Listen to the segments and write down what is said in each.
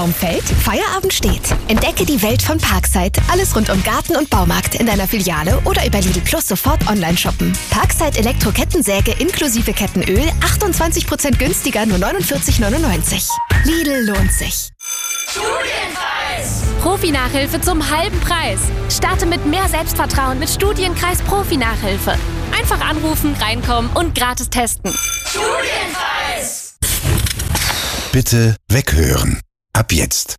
Baum fällt, Feierabend steht. Entdecke die Welt von Parkside. Alles rund um Garten und Baumarkt in deiner Filiale oder über Lidl Plus sofort online shoppen. Parkside Elektro-Kettensäge inklusive Kettenöl 28% günstiger, nur 49,99. Lidl lohnt sich. Studienkreis! Profi-Nachhilfe zum halben Preis. Starte mit mehr Selbstvertrauen mit Studienkreis Profi-Nachhilfe. Einfach anrufen, reinkommen und gratis testen. Studienkreis! Bitte weghören. Ab jetzt.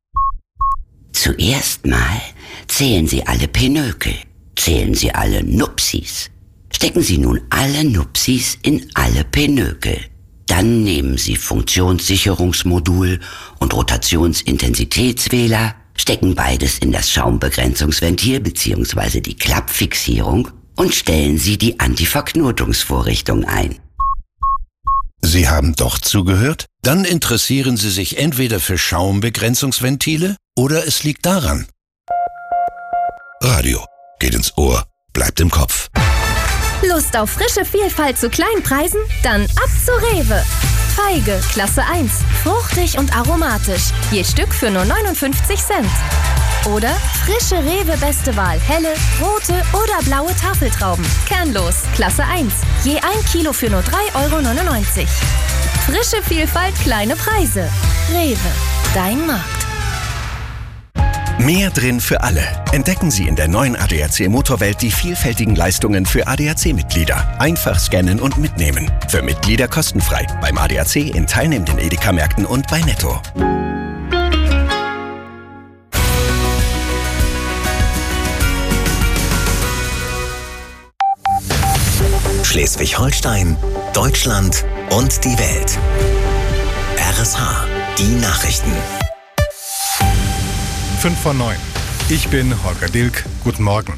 Zuerst mal zählen Sie alle Pinökel. Zählen Sie alle Nupsis. Stecken Sie nun alle Nupsis in alle Pinökel. Dann nehmen Sie Funktionssicherungsmodul und Rotationsintensitätswähler, stecken beides in das Schaumbegrenzungsventil bzw. die Klappfixierung und stellen Sie die Antiverknotungsvorrichtung ein. Sie haben doch zugehört? Dann interessieren Sie sich entweder für Schaumbegrenzungsventile oder es liegt daran. Radio geht ins Ohr, bleibt im Kopf. Lust auf frische Vielfalt zu kleinen Preisen? Dann ab zu Rewe. Feige, Klasse 1. Fruchtig und aromatisch. Je Stück für nur 59 Cent. Oder frische Rewe Beste Wahl. Helle, rote oder blaue Tafeltrauben. Kernlos, Klasse 1. Je 1 Kilo für nur 3,99 €. Frische Vielfalt, kleine Preise. Rewe, dein Markt. Mehr drin für alle. Entdecken Sie in der neuen ADAC Motorwelt die vielfältigen Leistungen für ADAC-Mitglieder. Einfach scannen und mitnehmen. Für Mitglieder kostenfrei. Beim ADAC in teilnehmenden Edeka-Märkten und bei Netto. Schleswig-Holstein, Deutschland und die Welt. RSH, die Nachrichten. 5 vor 9. Ich bin Holger Dilk. Guten Morgen.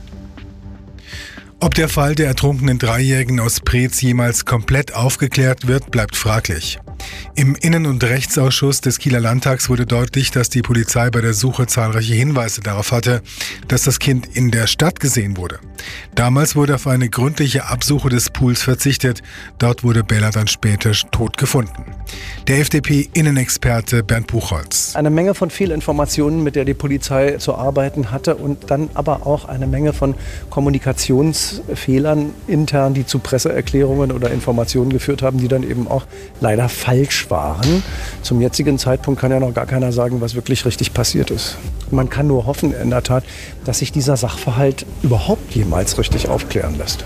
Ob der Fall der ertrunkenen Dreijährigen aus Preetz jemals komplett aufgeklärt wird, bleibt fraglich. Im Innen- und Rechtsausschuss des Kieler Landtags wurde deutlich, dass die Polizei bei der Suche zahlreiche Hinweise darauf hatte, dass das Kind in der Stadt gesehen wurde. Damals wurde auf eine gründliche Absuche des Pools verzichtet. Dort wurde Bella dann später tot gefunden. Der FDP-Innenexperte Bernd Buchholz. Eine Menge von Fehlinformationen, mit der die Polizei zu arbeiten hatte und dann aber auch eine Menge von Kommunikationsfehlern intern, die zu Presseerklärungen oder Informationen geführt haben, die dann eben auch leider falsch waren. Zum jetzigen Zeitpunkt kann ja noch gar keiner sagen, was wirklich richtig passiert ist. Man kann nur hoffen, in der Tat, dass sich dieser Sachverhalt überhaupt jemals richtig aufklären lässt.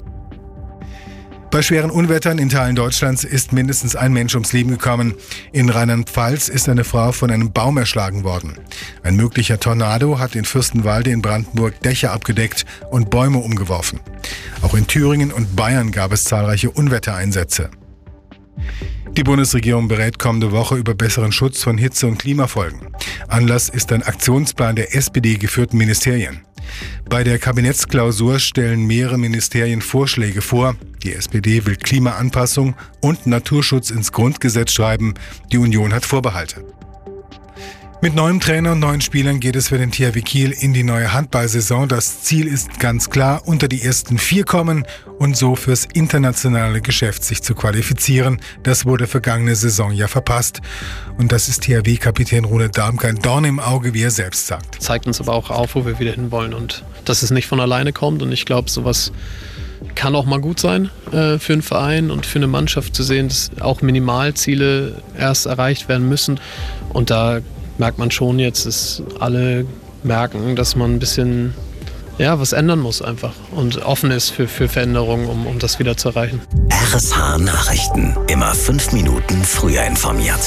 Bei schweren Unwettern in Teilen Deutschlands ist mindestens ein Mensch ums Leben gekommen. In Rheinland-Pfalz ist eine Frau von einem Baum erschlagen worden. Ein möglicher Tornado hat in Fürstenwalde in Brandenburg Dächer abgedeckt und Bäume umgeworfen. Auch in Thüringen und Bayern gab es zahlreiche Unwettereinsätze. Die Bundesregierung berät kommende Woche über besseren Schutz von Hitze- und Klimafolgen. Anlass ist ein Aktionsplan der SPD-geführten Ministerien. Bei der Kabinettsklausur stellen mehrere Ministerien Vorschläge vor. Die SPD will Klimaanpassung und Naturschutz ins Grundgesetz schreiben. Die Union hat Vorbehalte. Mit neuem Trainer und neuen Spielern geht es für den THW Kiel in die neue Handballsaison. Das Ziel ist ganz klar, unter die ersten 4 kommen und so fürs internationale Geschäft sich zu qualifizieren. Das wurde vergangene Saison ja verpasst. Und das ist THW-Kapitän Rune Dahm kein Dorn im Auge, wie er selbst sagt. Zeigt uns aber auch auf, wo wir wieder hinwollen und dass es nicht von alleine kommt. Und ich glaube, sowas kann auch mal gut sein für einen Verein und für eine Mannschaft zu sehen, dass auch Minimalziele erst erreicht werden müssen. Und da merkt man schon jetzt, dass alle merken, dass man ein bisschen was ändern muss einfach und offen ist für Veränderungen, um das wieder zu erreichen. RSH Nachrichten. Immer 5 Minuten früher informiert.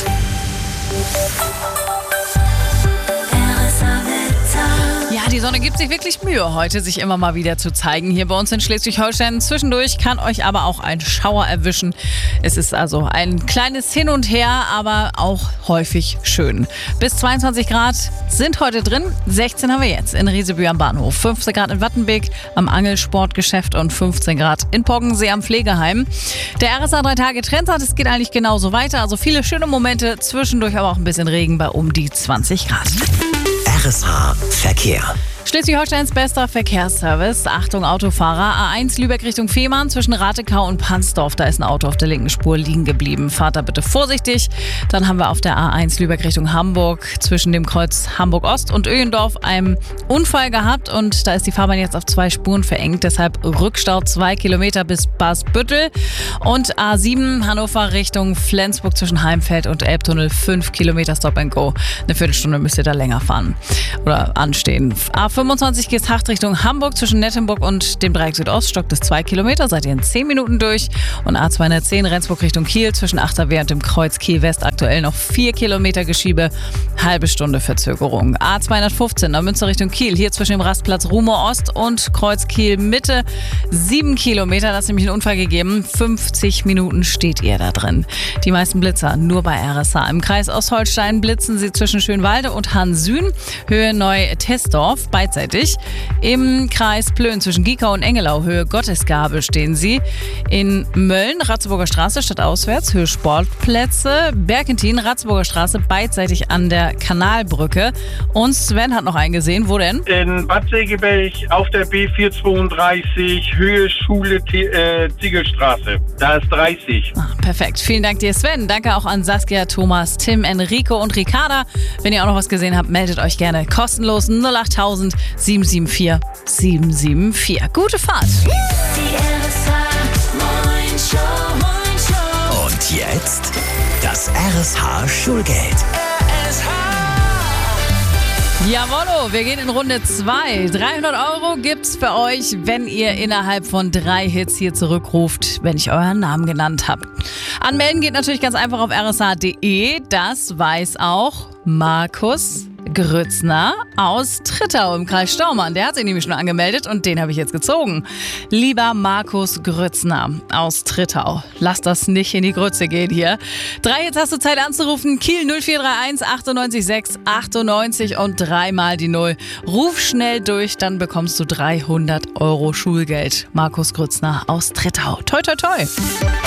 Ja, die Sonne gibt sich wirklich Mühe, heute sich immer mal wieder zu zeigen hier bei uns in Schleswig-Holstein. Zwischendurch kann euch aber auch ein Schauer erwischen. Es ist also ein kleines Hin und Her, aber auch häufig schön. Bis 22 Grad sind heute drin. 16 haben wir jetzt in Riesebü am Bahnhof. 15 Grad in Wattenbeek am Angelsportgeschäft und 15 Grad in Poggensee am Pflegeheim. Der RSA 3-Tage-Trendsat, es geht eigentlich genauso weiter. Also viele schöne Momente, zwischendurch aber auch ein bisschen Regen bei um die 20 Grad. RSH Verkehr. Schleswig-Holsteins bester Verkehrsservice. Achtung Autofahrer. A1 Lübeck Richtung Fehmarn zwischen Ratekau und Pansdorf. Da ist ein Auto auf der linken Spur liegen geblieben. Fahrt da bitte vorsichtig. Dann haben wir auf der A1 Lübeck Richtung Hamburg zwischen dem Kreuz Hamburg-Ost und Öhendorf einen Unfall gehabt. Und da ist die Fahrbahn jetzt auf 2 Spuren verengt. Deshalb Rückstau 2 Kilometer bis Basbüttel. Und A7 Hannover Richtung Flensburg zwischen Heimfeld und Elbtunnel 5 Kilometer Stop and Go. Eine Viertelstunde müsst ihr da länger fahren oder anstehen. A25 Geesthacht Richtung Hamburg zwischen Nettenburg und dem Dreieck Südost stockt es 2 Kilometer, seid ihr in 10 Minuten durch. Und A210 Rendsburg Richtung Kiel zwischen Achterwehr und dem Kreuz Kiel West aktuell noch 4 Kilometer Geschiebe, halbe Stunde Verzögerung. A215 Neumünster Richtung Kiel, hier zwischen dem Rastplatz Rumohr Ost und Kreuz Kiel Mitte 7 Kilometer, da ist nämlich ein Unfall gegeben. 50 Minuten steht ihr da drin. Die meisten Blitzer nur bei RSH. Im Kreis Ostholstein blitzen sie zwischen Schönwalde und Hansün, Höhe Neu-Tessdorf, beidseitig. Im Kreis Plön zwischen Giekau und Engelau, Höhe Gottesgabe stehen sie. In Mölln, Ratzeburger Straße, stadtauswärts, Höhe Sportplätze. Berkentin, Ratzeburger Straße, beidseitig an der Kanalbrücke. Und Sven hat noch einen gesehen. Wo denn? In Bad Segeberg auf der B432, Höhe Schule Ziegelstraße. Da ist 30. Perfekt. Vielen Dank dir, Sven. Danke auch an Saskia, Thomas, Tim, Enrico und Ricarda. Wenn ihr auch noch was gesehen habt, meldet euch gerne kostenlos 08000 774 774. Gute Fahrt. Die RSH Morning Show. Und jetzt das RSH Schulgeld. Jawollo, wir gehen in Runde 2. 300 € gibt's für euch, wenn ihr innerhalb von 3 Hits hier zurückruft, wenn ich euren Namen genannt habe. Anmelden geht natürlich ganz einfach auf rsh.de. Das weiß auch Markus Grützner aus Trittau im Kreis Staumann. Der hat sich nämlich schon angemeldet und den habe ich jetzt gezogen. Lieber Markus Grützner aus Trittau, lass das nicht in die Grütze gehen hier. 3 Hits hast du Zeit anzurufen. Kiel 0431 98 6 98 und 3 mal die 0. Ruf schnell durch, dann bekommst du 300 € Schulgeld. Markus Grützner aus Trittau. Toi, toi, toi.